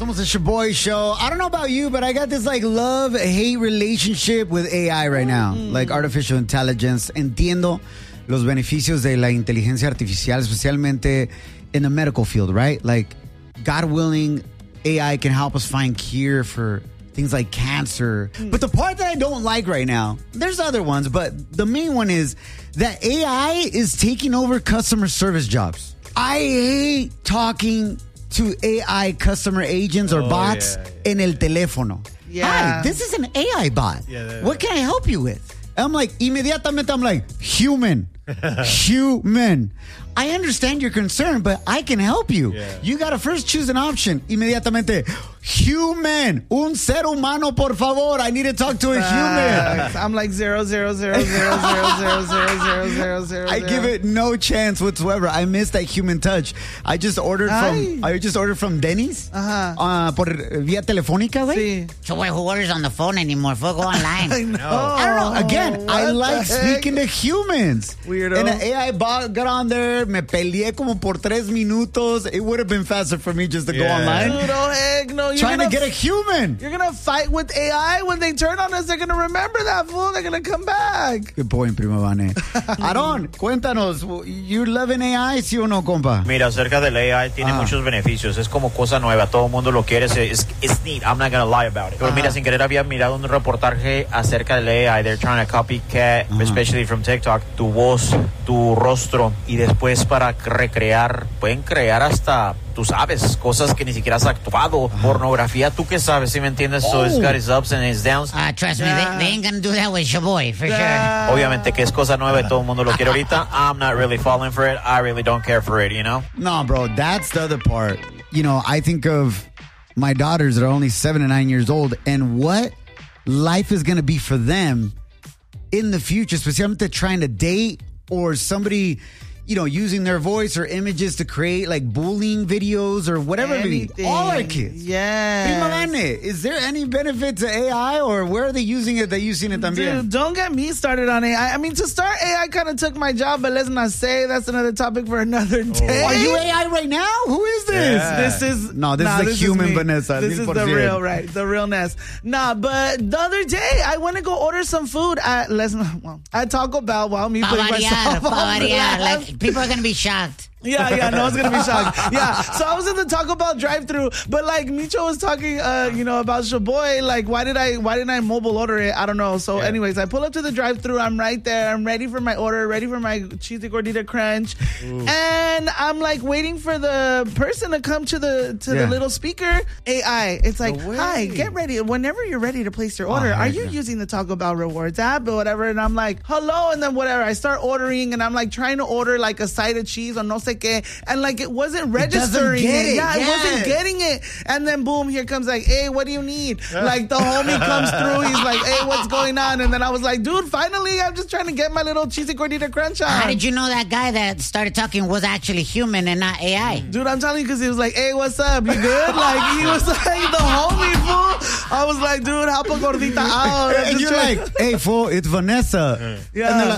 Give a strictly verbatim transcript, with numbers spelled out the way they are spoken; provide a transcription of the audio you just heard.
Somos the Shaboy Show. I don't know about you, but I got this like love-hate relationship with A I right now. Mm. Like artificial intelligence. Entiendo los beneficios de la inteligencia artificial, especialmente in the medical field, right? Like, God willing, A I can help us find cure for things like cancer. Mm. But the part that I don't like right now, there's other ones, but the main one is that A I is taking over customer service jobs. I hate talking to A I customer agents or oh, bots yeah, yeah. en el teléfono. Yeah. Hi, this is an A I bot. Yeah, yeah, yeah. What can I help you with? I'm like, inmediatamente I'm like, human. Human. I understand your concern, but I can help you. Yeah. You got to first choose an option. Inmediatamente, human. Un ser humano, por favor. I need to talk to a human. I'm like zero, zero, zero, zero, zero, zero, zero, zero, zero, zero. I give it no chance whatsoever. I miss that human touch. I just ordered Ay. from I just ordered from Denny's. Uh-huh. Uh, por vía telefónica, güey. Sí. So who orders on the phone anymore? Fuck, go online. I know. I don't know. Again, I like speaking to humans. Weirdo. And an A I bot got on there. Me peleé como por tres minutos. It would have been faster for me just to Yeah. go online. Dude, oh heck no. You're Trying gonna, to get a human. You're going to fight with A I. When they turn on us, they're going to remember that fool. They're going to come back. Good point, Primo Vane. Aaron, cuéntanos. You loving A I, sí o no, compa? Mira, acerca del A I tiene Ah. muchos beneficios. Es como cosa nueva. Todo el mundo lo quiere. Es, es, it's neat. I'm not going to lie about it. Pero mira, sin querer había mirado un reportaje acerca del A I. They're trying to copycat, uh-huh. especially from TikTok, tu voz, tu rostro. Y después para recrear, pueden crear hasta, tú sabes, cosas que ni siquiera has actuado. Uh-huh. Pornografía, ¿tú qué sabes? ¿Sí me entiendes? Oh. So it's got its ups and its downs. Uh, trust yeah. me, they, they ain't gonna do that with Shaboy, for yeah. sure. Obviamente que es cosa nueva y todo el mundo lo quiere ahorita. I'm not really falling for it. I really don't care for it, you know? No, bro, that's the other part. You know, I think of my daughters that are only seven and nine years old and what life is going to be for them in the future, especially trying to date or somebody, you know, using their voice or images to create like bullying videos or whatever. Anything. All our kids. Yeah. Prima Vane, is there any benefit to A I or where are they using it that you've seen it también? Dude, don't get me started on A I. I mean, to start, A I kind of took my job, but let's not say that's another topic for another day. Oh. Are you A I right now? Who is this? Yeah. This is no, this nah, is the this human is Vanessa. This is the real, right? The realness. Nah, but the other day I went to go order some food at let's not, well, at Taco Bell while me Pa putting variar, myself pa on variar. blast. Like, people are gonna be shocked. Yeah, yeah, no one's gonna be shocked. Yeah, so I was in the Taco Bell drive-thru, but like Micho was talking, uh, you know, about Shaboy. Like, why did I, why didn't I mobile order it? I don't know. So, yeah. anyways, I pull up to the drive-thru. I'm right there. I'm ready for my order, ready for my cheesy gordita crunch, Ooh. And I'm like waiting for the person to come to the to yeah. the little speaker. A I, it's like, no hi, get ready. Whenever you're ready to place your order, oh, are you yeah. using the Taco Bell Rewards app or whatever? And I'm like, hello, and then whatever. I start ordering, and I'm like trying to order like a side of cheese or no sé qué, and like it wasn't registering it. it. it. Yeah, yes. it wasn't getting it. And then boom, here comes like, hey, what do you need? Like the homie comes through. He's like, hey, what's going on? And then I was like, dude, finally, I'm just trying to get my little cheesy gordita crunch on. How did you know that guy that started talking was actually human and not A I? Dude, I'm telling you, because he was like, hey, what's up? You good? Like, he was like the homie, fool. I was like, dude, help a gordita out. And you're trying. Like, hey, fool, it's Vanessa. Yeah. And they're like,